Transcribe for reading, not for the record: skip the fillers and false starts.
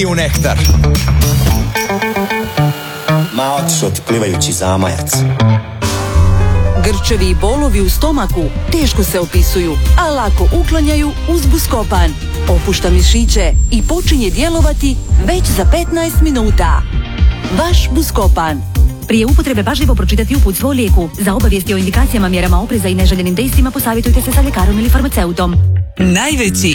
u nektar. Ma otišao otplivajući zamajac. Grčevi i bolovi u stomaku teško se opisuju, a lako uklanjaju uz Buscopan. Opušta mišiće i počinje djelovati već za 15 minuta. Vaš Buscopan. Prije upotrebe pažljivo pročitati uputstvo o lijeku. Za obavijesti o indikacijama, mjerama opreza i neželjenim dejstvima posavjetujte se sa ljekarom ili farmaceutom. Najveći